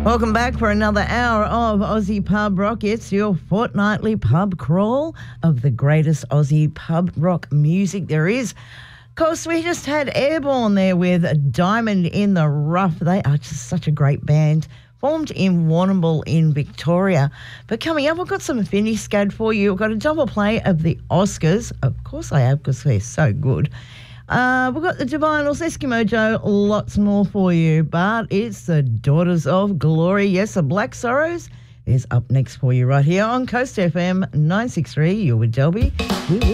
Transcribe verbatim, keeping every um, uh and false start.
Welcome back for another hour of Aussie Pub Rock. It's your fortnightly pub crawl of the greatest Aussie pub rock music there is. Of course, we just had Airborne there with Diamond in the Rough. They are just such a great band, formed in Warrnambool in Victoria. But coming up, I've got some Finny Scad for you. I've got a double play of the Oscars. Of course I have, because they're so good. Uh, we've got the Divinyls, Eskimo Joe, lots more for you. But it's the Daughters of Glory. Yes, the Black Sorrows is up next for you right here on Coast F M nine six three. You're with Delby. Woo-woo.